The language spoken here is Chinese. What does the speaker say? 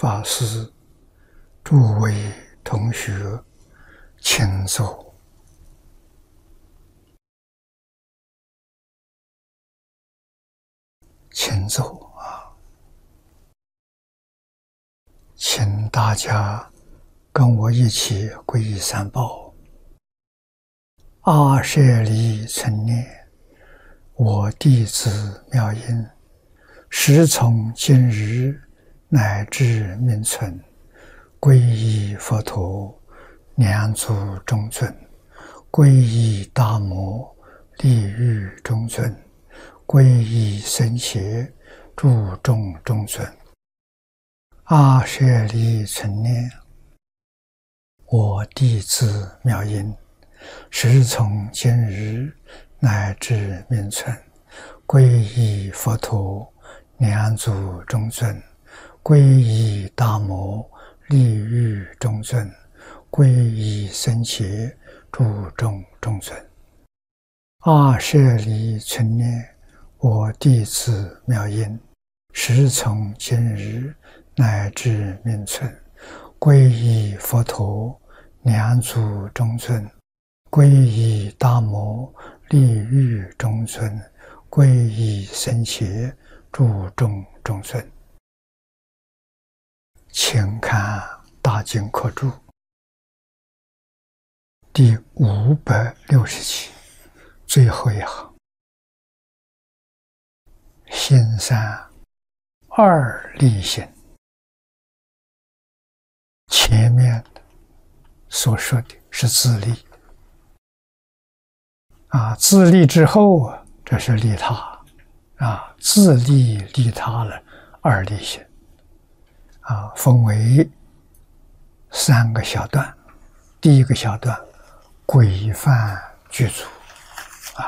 法师、诸位同学，请坐。请坐啊！请大家跟我一起皈依三宝。阿舍利存念，我弟子妙音，时从今日乃至命存，皈依佛陀，两足中尊；皈依大摩，利欲中尊；皈依僧伽，注重中尊。阿舍利存念，我弟子妙音，时从今日乃至命存，皈依佛陀，两足中尊；皈依大摩，利欲中尊；皈依僧伽，注重中尊。阿舍利存念，我弟子妙音，时从今日乃至命存，皈依佛陀，两足中尊；皈依大摩，利欲中尊；皈依僧伽，注重中尊。请看大经课注第560期最后一行，心三二利行。前面所说的是自利自利之后这是利他自利利他了，二利行分为3个小段。第一个小段，规范具足